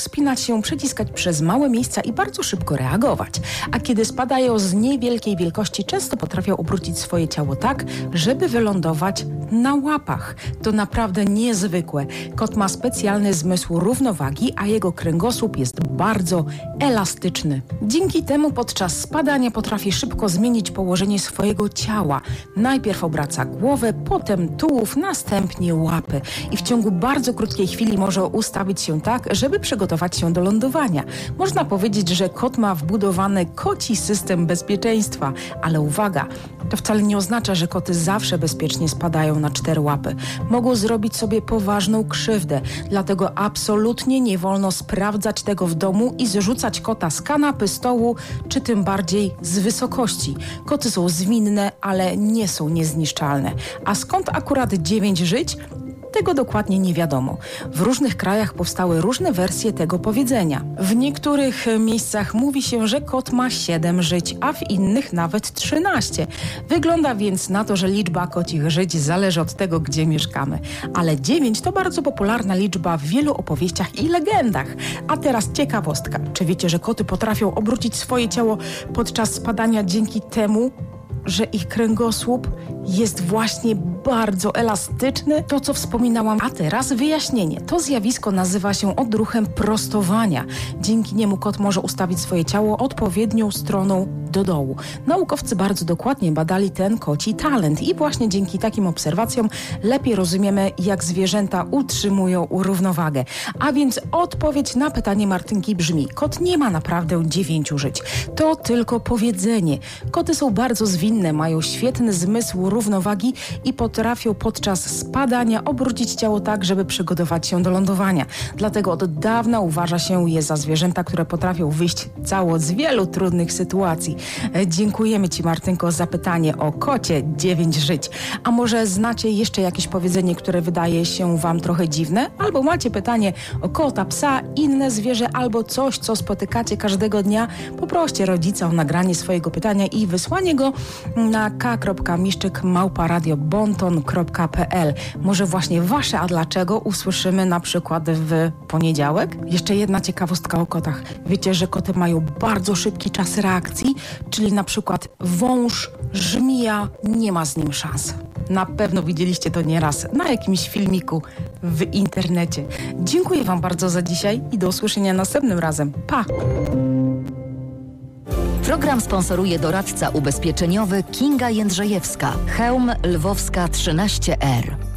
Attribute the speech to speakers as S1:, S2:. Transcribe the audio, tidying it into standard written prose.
S1: wspinać się, przeciskać przez małe miejsca i bardzo szybko reagować. A kiedy spadają z niewielkiej wielkości, często potrafią obrócić swoje ciało tak, żeby wylądować na łapach. To naprawdę niezwykłe. Kot ma specjalny zmysł równowagi, a jego kręgosłup jest bardzo elastyczny. Dzięki temu podczas spadania potrafi szybko zmienić położenie swojego ciała. Najpierw obraca głowę, potem tułów, następnie łapy. I w ciągu bardzo krótkiej chwili może ustawić się tak, żeby przygotować się do lądowania. Można powiedzieć, że kot ma wbudowany koci system bezpieczeństwa. Ale uwaga, to wcale nie oznacza, że koty zawsze bezpiecznie spadają na 4 łapy. Mogą zrobić sobie poważną krzywdę. Dlatego absolutnie nie wolno sprawdzać tego w domu i zrzucać kota z kanapy, stołu, czy tym bardziej z wysokości. Koty są zwinne, ale nie są niezniszczalne. A skąd akurat 9 żyć? Tego dokładnie nie wiadomo. W różnych krajach powstały różne wersje tego powiedzenia. W niektórych miejscach mówi się, że kot ma 7 żyć, a w innych nawet 13. Wygląda więc na to, że liczba kocich żyć zależy od tego, gdzie mieszkamy. Ale 9 to bardzo popularna liczba w wielu opowieściach i legendach. A teraz ciekawostka. Czy wiecie, że koty potrafią obrócić swoje ciało podczas spadania dzięki temu, że ich kręgosłup jest właśnie bardzo elastyczny? To, co wspominałam. A teraz wyjaśnienie. To zjawisko nazywa się odruchem prostowania. Dzięki niemu kot może ustawić swoje ciało odpowiednią stroną do dołu. Naukowcy bardzo dokładnie badali ten koci talent i właśnie dzięki takim obserwacjom lepiej rozumiemy, jak zwierzęta utrzymują równowagę. A więc odpowiedź na pytanie Martynki brzmi: kot nie ma naprawdę 9 żyć. To tylko powiedzenie. Koty są bardzo zwinne, mają świetny zmysł równowagi i potrafią podczas spadania obrócić ciało tak, żeby przygotować się do lądowania. Dlatego od dawna uważa się je za zwierzęta, które potrafią wyjść cało z wielu trudnych sytuacji. Dziękujemy Ci, Martynko, za pytanie o kocie 9 żyć. A może znacie jeszcze jakieś powiedzenie, które wydaje się Wam trochę dziwne? Albo macie pytanie o kota, psa, inne zwierzę albo coś, co spotykacie każdego dnia? Poproście rodzica o nagranie swojego pytania i wysłanie go na k.miszczyk@radiobonton.pl. Może właśnie Wasze a dlaczego usłyszymy na przykład w poniedziałek? Jeszcze jedna ciekawostka o kotach. Wiecie, że koty mają bardzo szybki czas reakcji, czyli na przykład wąż, żmija, nie ma z nim szans. Na pewno widzieliście to nieraz na jakimś filmiku w internecie. Dziękuję Wam bardzo za dzisiaj i do usłyszenia następnym razem. Pa!
S2: Program sponsoruje doradca ubezpieczeniowy Kinga Jędrzejewska, Chełm Lwowska 13R.